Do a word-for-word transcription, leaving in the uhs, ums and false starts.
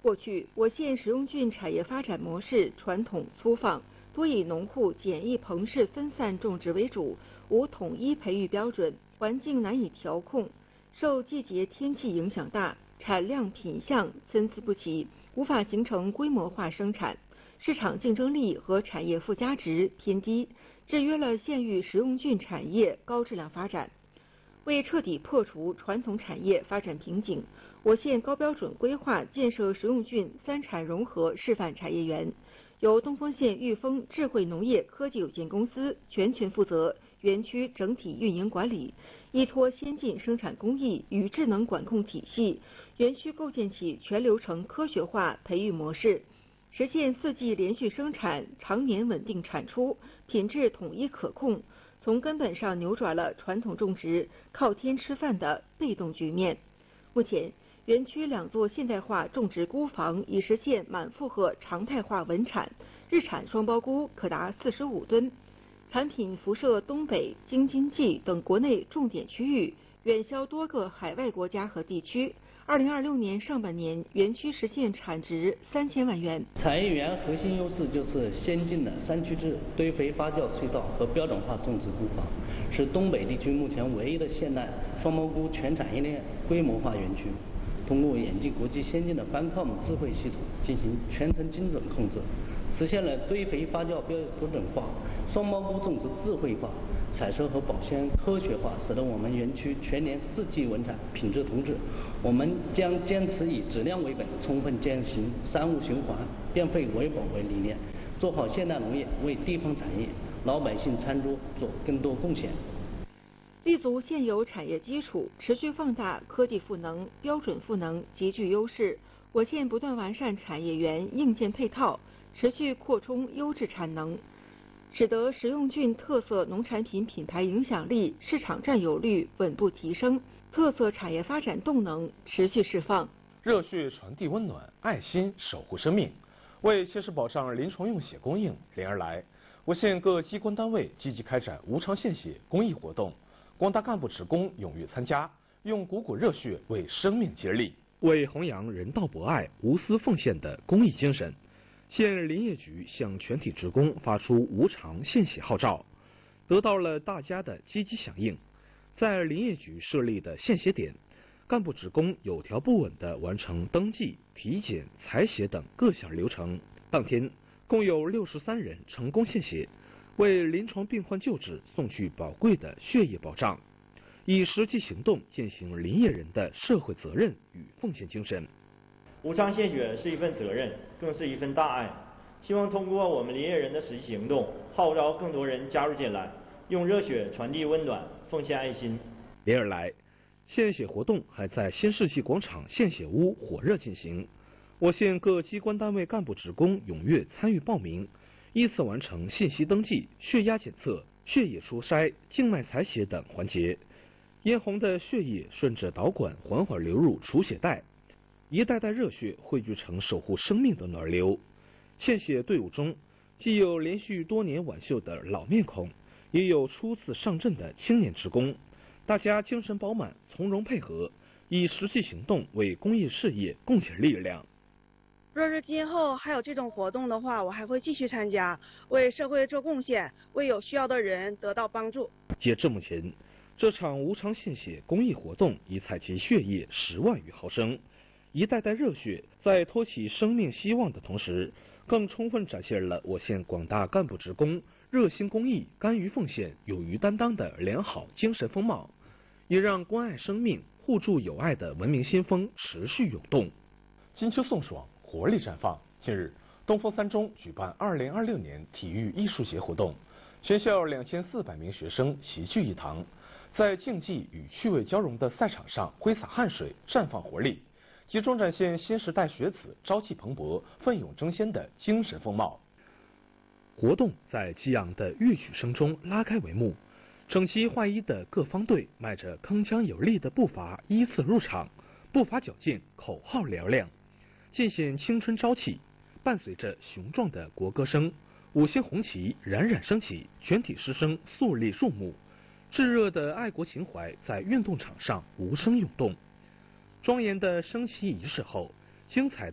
过去，我县食用菌产业发展模式传统粗放，多以农户简易棚式分散种植为主，无统一培育标准，环境难以调控，受季节天气影响大，产量品相参差不齐，无法形成规模化生产，市场竞争力和产业附加值偏低，制约了县域食用菌产业高质量发展。为彻底破除传统产业发展瓶颈，我县高标准规划建设食用菌三产融合示范产业园，由东丰县裕丰智慧农业科技有限公司全权负责园区整体运营管理，依托先进生产工艺与智能管控体系，园区构建起全流程科学化培育模式，实现四季连续生产、常年稳定产出、品质统一可控，从根本上扭转了传统种植靠天吃饭的被动局面。目前，园区两座现代化种植菇房已实现满负荷常态化稳产，日产双苞菇可达四十五吨，产品辐射东北、京津冀等国内重点区域，远销多个海外国家和地区。二零二六年上半年，园区实现产值三千万元。 产业园核心优势就是先进的三区制堆肥发酵隧道和标准化种植菇房，是东北地区目前唯一的现代双苞菇全产业链规模化园区。通过引进国际先进的 Bancom 智慧系统进行全程精准控制，实现了堆肥发酵标标准化、双苞菇种植智慧化、采收和保鲜科学化，使得我们园区全年四季稳产、品质同质。我们将坚持以质量为本，充分践行三物循环、变废为宝为理念，做好现代农业，为地方产业、老百姓餐桌做更多贡献。 立足现有产业基础，持续放大科技赋能、标准赋能，极具优势。我县不断完善产业园硬件配套，持续扩充优质产能，使得食用菌特色农产品品牌影响力、市场占有率稳步提升，特色产业发展动能持续释放。 热血传递温暖，爱心守护生命。为切实保障临床用血供应，连日来，我县各机关单位积极开展无偿献血公益活动。广大干部职工踊跃参加，用股股热血为生命接力，为弘扬人道博爱、无私奉献的公益精神。县林业局向全体职工发出无偿献血号召，得到了大家的积极响应。在林业局设立的献血点，干部职工有条不紊地完成登记、体检、采血等各项流程。当天，共有六十三人成功献血，为临床病患救治送去宝贵的血液保障，以实际行动践行林业人的社会责任与奉献精神。 无偿献血是一份责任，更是一份大爱。希望通过我们林业人的实际行动，号召更多人加入进来，用热血传递温暖，奉献爱心。 连日来，献血活动还在新世纪广场献血屋火热进行。我县各机关单位干部职工踊跃参与报名，依次完成信息登记、血压检测、血液初筛、静脉采血等环节。嫣红的血液顺着导管缓缓流入储血袋，一袋袋热血汇聚成守护生命的暖流。献血队伍中，既有连续多年挽袖的老面孔，也有初次上阵的青年职工，大家精神饱满，从容配合，以实际行动为公益事业贡献力量。 若是今后还有这种活动的话，我还会继续参加，为社会做贡献，为有需要的人得到帮助。 截至目前，这场无偿献血公益活动已采集血液十万余毫升，一袋袋热血在托起生命希望的同时，更充分展现了我县广大干部职工热心公益、甘于奉献、勇于担当的良好精神风貌，也让关爱生命、互助友爱的文明新风持续涌动。金秋送爽，活力绽放。近日，东风三中举办二零二六年体育艺术节活动，全校两千四百名学生齐聚一堂，在竞技与趣味交融的赛场上挥洒汗水，绽放活力，集中展现新时代学子朝气蓬勃、奋勇争先的精神风貌。活动在激昂的乐曲声中拉开帷幕，整齐划一的各方队迈着铿锵有力的步伐依次入场，步伐矫健，口号嘹亮，尽显青春朝气。伴随着雄壮的国歌声，五星红旗冉冉升起，全体师生肃立肃穆，炙热的爱国情怀在运动场上无声涌动。庄严的升旗仪式后，精彩的